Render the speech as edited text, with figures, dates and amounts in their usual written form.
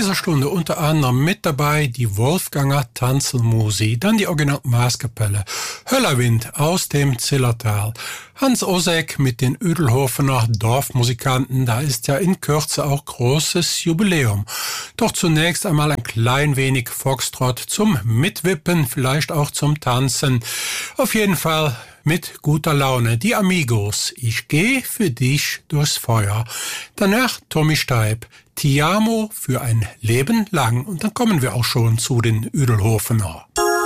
dieser Stunde unter anderem mit dabei die Wolfganger Tanzelmusi, dann die Original Maaskapelle, Höllerwind aus dem Zillertal, Hans Osek mit den Ödelhofener Dorfmusikanten, da ist ja in Kürze auch großes Jubiläum. Doch zunächst einmal ein klein wenig Foxtrot zum Mitwippen, vielleicht auch zum Tanzen. Auf jeden Fall mit guter Laune. Die Amigos, ich geh für dich durchs Feuer. Danach Tommy Steib, Ti amo für ein Leben lang. Und dann kommen wir auch schon zu den Ödelhofener.